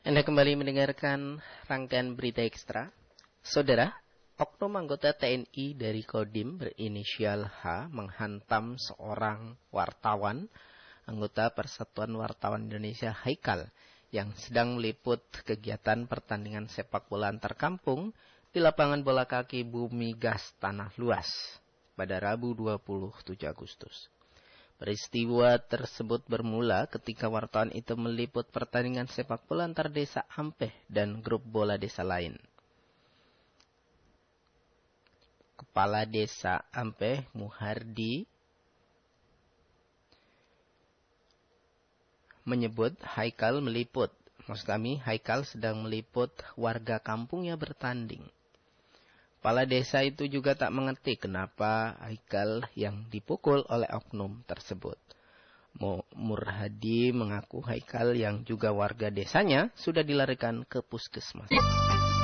Anda kembali mendengarkan rangkaian berita ekstra. Saudara, oknum anggota TNI dari Kodim berinisial H menghantam seorang wartawan, anggota Persatuan Wartawan Indonesia Haikal, yang sedang meliput kegiatan pertandingan sepak bola antar kampung di lapangan bola kaki Bumi Gas Tanah Luas pada Rabu 27 Agustus. Peristiwa tersebut bermula ketika wartawan itu meliput pertandingan sepak bola antar desa Ampeh dan grup bola desa lain. Kepala Desa Ampeh, Muhardi, menyebut Haikal sedang meliput warga kampungnya bertanding. Kepala desa itu juga tak mengerti kenapa Haikal yang dipukul oleh oknum tersebut. Murhadi mengaku Haikal yang juga warga desanya sudah dilarikan ke puskesmas.